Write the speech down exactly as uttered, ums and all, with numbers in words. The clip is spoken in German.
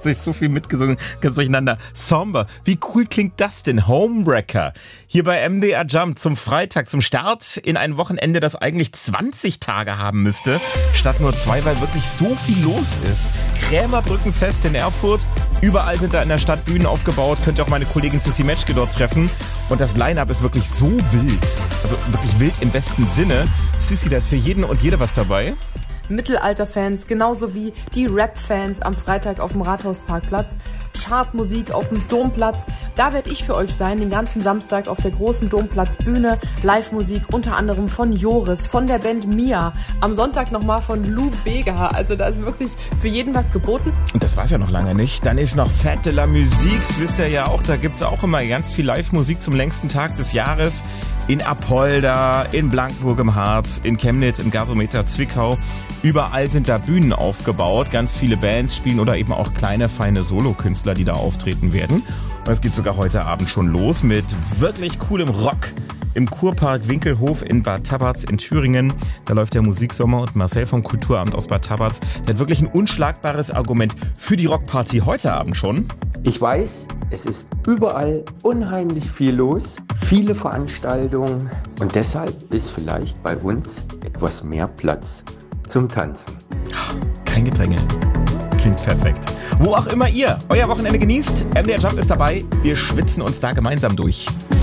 sich so viel mitgesungen, ganz durcheinander. Somber, wie cool klingt das denn? Homewrecker. Hier bei M D R Jump zum Freitag, zum Start in ein Wochenende, das eigentlich zwanzig Tage haben müsste, statt nur zwei, weil wirklich so viel los ist. Krämerbrückenfest in Erfurt, überall sind da in der Stadt Bühnen aufgebaut, könnt ihr auch meine Kollegin Sissy Metzke dort treffen. Und das Line-Up ist wirklich so wild, also wirklich wild im besten Sinne. Sissy, da ist für jeden und jede was dabei. Mittelalter-Fans, genauso wie die Rap-Fans am Freitag auf dem Rathausparkplatz, Chartmusik auf dem Domplatz. Da werde ich für euch sein, den ganzen Samstag auf der großen Domplatzbühne. Live-Musik unter anderem von Joris, von der Band Mia. Am Sonntag nochmal von Lou Bega. Also da ist wirklich für jeden was geboten. Und das war's ja noch lange nicht. Dann ist noch Fête de la Musique, das wisst ihr ja auch. Da gibt's auch immer ganz viel Live-Musik zum längsten Tag des Jahres. In Apolda, in Blankenburg im Harz, in Chemnitz, im Gasometer Zwickau. Überall sind da Bühnen aufgebaut. Ganz viele Bands spielen oder eben auch kleine, feine Solokünstler, die da auftreten werden. Und es geht sogar heute Abend schon los mit wirklich coolem Rock im Kurpark Winkelhof in Bad Tabatz in Thüringen. Da läuft der Musiksommer und Marcel vom Kulturamt aus Bad Tabatz, der hat wirklich ein unschlagbares Argument für die Rockparty heute Abend schon. Ich weiß, es ist überall unheimlich viel los, viele Veranstaltungen und deshalb ist vielleicht bei uns etwas mehr Platz zum Tanzen. Kein Gedränge. Klingt perfekt. Wo auch immer ihr euer Wochenende genießt, M D R Jump ist dabei. Wir schwitzen uns da gemeinsam durch.